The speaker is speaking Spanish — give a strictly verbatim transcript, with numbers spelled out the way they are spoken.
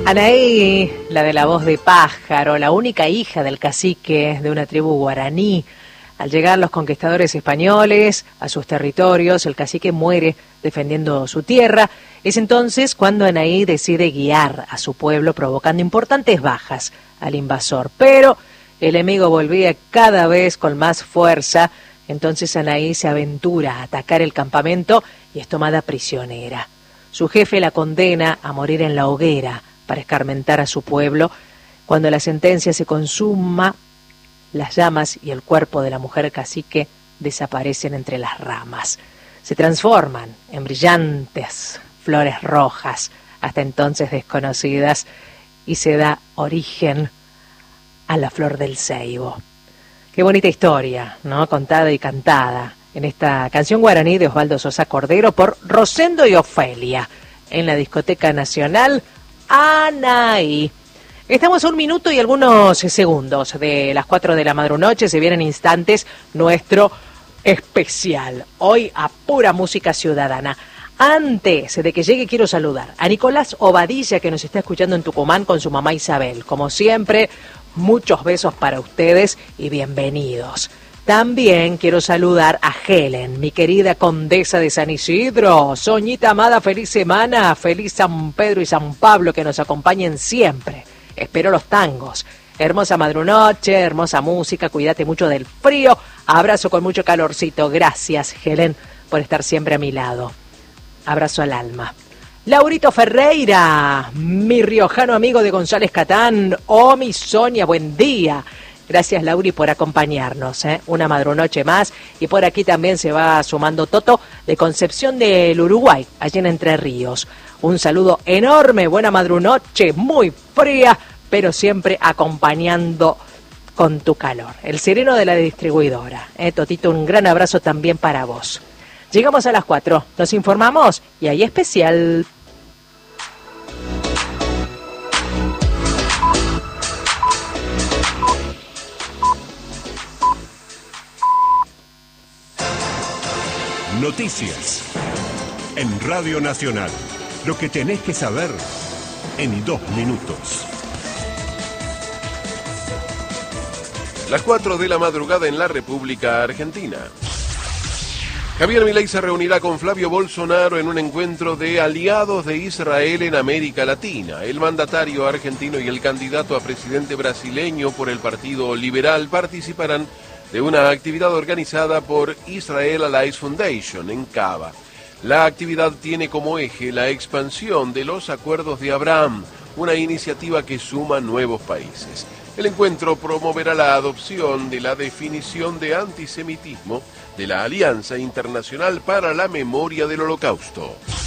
Anaí, la de la voz de pájaro, la única hija del cacique de una tribu guaraní. Al llegar los conquistadores españoles a sus territorios, el cacique muere defendiendo su tierra. Es entonces cuando Anaí decide guiar a su pueblo, provocando importantes bajas al invasor. Pero el enemigo volvía cada vez con más fuerza. Entonces Anaí se aventura a atacar el campamento y es tomada prisionera. Su jefe la condena a morir en la hoguera para escarmentar a su pueblo. Cuando la sentencia se consuma, las llamas y el cuerpo de la mujer cacique desaparecen entre las ramas. Se transforman en brillantes flores rojas, hasta entonces desconocidas, y se da origen a la flor del ceibo. Qué bonita historia, ¿no? Contada y cantada en esta canción guaraní de Osvaldo Sosa Cordero por Rosendo y Ofelia en la Discoteca Nacional Anaí. Estamos a un minuto y algunos segundos de las cuatro de la madrunoche. Se vienen instantes nuestro especial. Hoy a pura música ciudadana. Antes de que llegue quiero saludar a Nicolás Obadilla, que nos está escuchando en Tucumán con su mamá Isabel. Como siempre, muchos besos para ustedes y bienvenidos. También quiero saludar a Helen, mi querida condesa de San Isidro. Soñita amada, feliz semana, feliz San Pedro y San Pablo, que nos acompañen siempre. Espero los tangos. Hermosa madrunoche, hermosa música, cuídate mucho del frío. Abrazo con mucho calorcito. Gracias, Helen, por estar siempre a mi lado. Abrazo al alma. Laurito Ferreira, mi riojano amigo de González Catán. Oh, mi Sonia, buen día. Gracias, Lauri, por acompañarnos, ¿eh? Una madrunoche más. Y por aquí también se va sumando Toto de Concepción del Uruguay, allí en Entre Ríos. Un saludo enorme, buena madrunoche, muy fría, pero siempre acompañando con tu calor. El sereno de la distribuidora. ¿eh? Totito, un gran abrazo también para vos. Llegamos a las cuatro, nos informamos y hay especial. Noticias en Radio Nacional. Lo que tenés que saber en dos minutos. Las cuatro de la madrugada en la República Argentina. Javier Milei se reunirá con Flavio Bolsonaro en un encuentro de aliados de Israel en América Latina. El mandatario argentino y el candidato a presidente brasileño por el Partido Liberal participarán de una actividad organizada por Israel Allies Foundation en Cava. La actividad tiene como eje la expansión de los Acuerdos de Abraham, una iniciativa que suma nuevos países. El encuentro promoverá la adopción de la definición de antisemitismo de la Alianza Internacional para la Memoria del Holocausto.